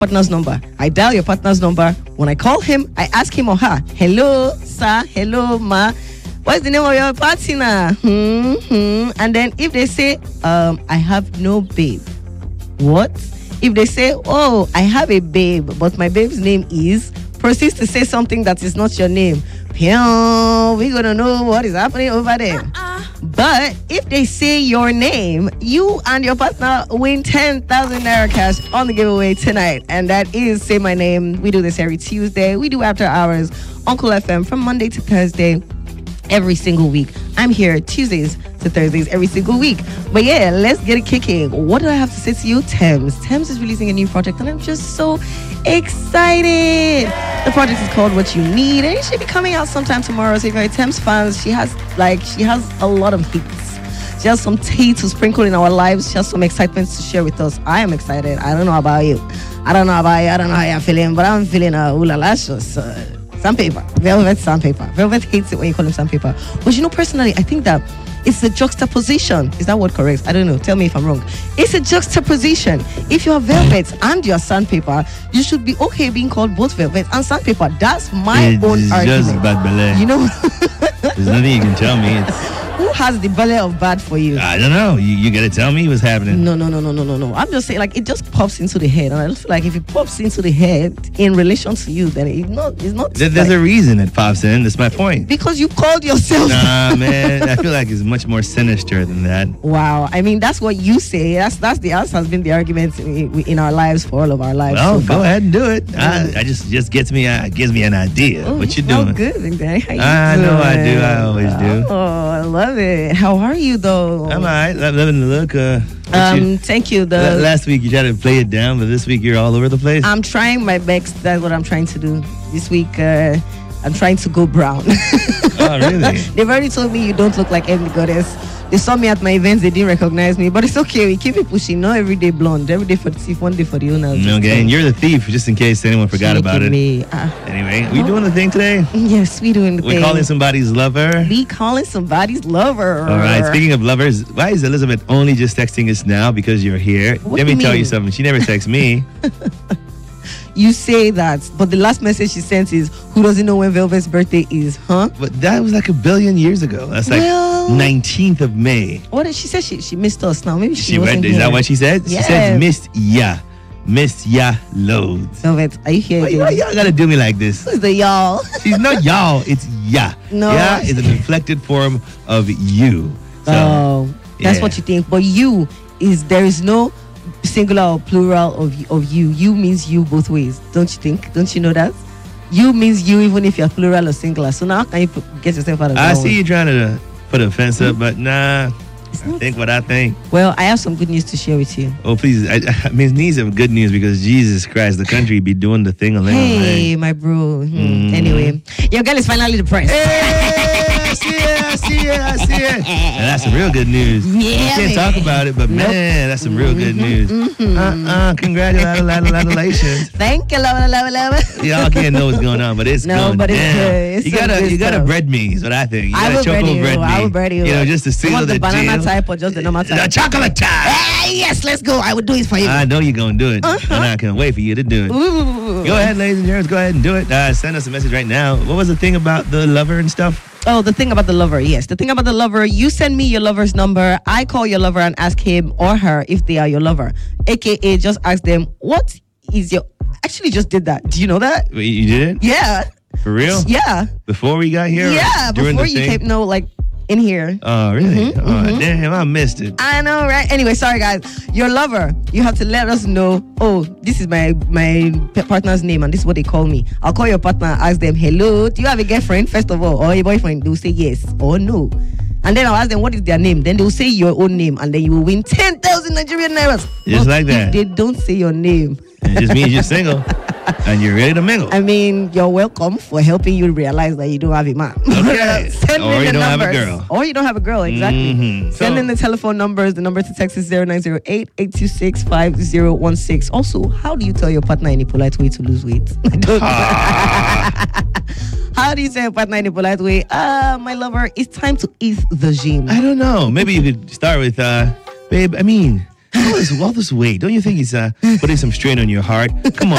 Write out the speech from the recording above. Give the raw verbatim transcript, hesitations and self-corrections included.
partner's number. I dial your partner's number. When I call him, I ask him or her, hello, sir, hello, ma. What's the name of your partner? Hmm, hmm. And then if they say, um, I have no babe. What? If they say, oh, I have a babe, but my babe's name is, proceeds to say something that is not your name. We're going to know what is happening over there. Uh-uh. But if they say your name, you and your partner win ten thousand naira cash on the giveaway tonight. And that is Say My Name. We do this every Tuesday. We do After Hours on Cool F M from Monday to Thursday. Every single week. I'm here Tuesdays to Thursdays every single week. But yeah, let's get it kicking. What do I have to say to you? Thames. Thames is releasing a new project and I'm just so excited. The project is called What You Need and it should be coming out sometime tomorrow. So if you're a Thames fan, she has like she has a lot of hits. She has some tea to sprinkle in our lives. She has some excitement to share with us. I am excited. I don't know about you. I don't know about you. I don't know how you're feeling, but I'm feeling a uh, ooh la la. Uh, Sandpaper, velvet sandpaper. Velvet hates it when you call him sandpaper. But you know, personally, I think that it's a juxtaposition. Is that word correct? I don't know. Tell me if I'm wrong. It's a juxtaposition. If you are velvet and you're sandpaper, you should be okay being called both velvet and sandpaper. That's my it's own just argument. Just bad ballet. You know, there's nothing you can tell me. It's who has the ballet of bad for you? I don't know. You, you got to tell me what's happening. No, no, no, no, no, no, no. I'm just saying, like, it just pops into the head. And I just feel like if it pops into the head in relation to you, then it's not, it's not. There, there's like, a reason it pops in. That's my point. Because you called yourself. Nah, man. I feel like it's much more sinister than that. Wow. I mean, that's what you say. That's that's the us has been the argument in, in our lives for all of our lives. Well, so go far. ahead and do it. I, I just just gets me uh, gives me an idea. Oh, what you you doing? Good, Big How you I doing? know I do. I always do. Oh, I love it. How are you though? I'm alright. I'm loving the look. Uh, um, you, thank you. The l- last week you tried to play it down, but this week you're all over the place. I'm trying my best. That's what I'm trying to do this week. Uh, I'm trying to go brown. Oh, really? They've already told me you don't look like any goddess. They saw me at my events, they didn't recognize me, but it's okay. We keep it pushing. Not every day blonde, every day for the thief, one day for the owners. Okay, and you're the thief, just in case anyone forgot about it. Me. Uh, anyway, we doing the thing today? Yes, we doing the We're thing. We're calling somebody's lover. We calling somebody's lover. All right. Speaking of lovers, why is Elizabeth only just texting us now because you're here? What Let do me you tell mean? you something. She never texts me. You say that, but the last message she sent is, who doesn't know when Velvet's birthday is, huh? But that was like a billion years ago. That's like well, nineteenth of May. What did she say? She, she missed us now. Maybe she, she wasn't read, here. Is that what she said? Yes. She said, missed ya. Missed ya loads. Velvet, are you here? Why, why y'all gotta do me like this? Who's the y'all? She's not y'all, it's ya. No. Ya is an inflected form of you. So, oh, that's yeah. what you think. But you is, there is no singular or plural of of you. You means you both ways. Don't you think? Don't you know that? You means you even if you're plural or singular. So now how can you put, get yourself out of I that see one? you trying to put a fence up, but nah. It's I not- think what I think. Well, I have some good news to share with you. Oh, please. I, I mean, needs of good news because Jesus Christ, the country be doing the thing a little. Hey, my bro. Hmm. Mm. Anyway, your girl is finally depressed. Hey, I see it, I see it, I see it. And that's some real good news. Yeah, We can't baby. talk about it, but Nope. man, that's some real good news. Mm-hmm. Uh-uh, congratulations. Thank you, love, love, love. Y'all can't know what's going on, but it's No, going but it's down. good. It's you some gotta, good you gotta stuff. bread me is what I think. You I gotta will bread choco you. bread me. I will bread you. You know, just to You seal want the the banana deal. type or just the normal The type? chocolate type. Hey, yes, let's go. I will do it for you. I know you're gonna do it, Uh-huh. and I can't wait for you to do it. Ooh. Go ahead, ladies and gentlemen. Go ahead and do it. Uh, send us a message right now. What was the thing about the lover and stuff? Oh, the thing about the lover, yes. The thing about the lover, you send me your lover's number. I call your lover and ask him or her if they are your lover. A K A just ask them, what is your... Actually just did that. Do you know that? Wait, you did it? Yeah. For real? Yeah. Before we got here? or Yeah, during before the you thing? came... No, like in here. Oh, really? Mhm, oh, mhm. damn, I missed it. I know, right? Anyway, sorry guys. Your lover, you have to let us know. Oh, this is my my p- partner's name, and this is what they call me. I'll call your partner and ask them, hello, do you have a girlfriend? First of all, or a boyfriend? They'll say yes or no. And then I'll ask them what is their name. Then they'll say your own name, and then you will win ten thousand Nigerian Nairas. Just But like that. If they don't say your name, It just means you're single and you're ready to mingle. I mean, you're welcome for helping you realize that you don't have a man. Okay. Send Or in you the don't have a numbers. girl. Or you don't have a girl, exactly. Mhm. Send So- in the telephone numbers. The number to text is zero nine zero eight, eight two six, five zero one six. Also, how do you tell your partner in a polite way to lose weight? I don't How do you tell your partner in a polite way? Uh, my lover, it's time to eat the gym. I don't know. Maybe you could start with, uh, babe, I mean, all this, all this weight. Don't you think he's uh, putting some strain on your heart? Come on.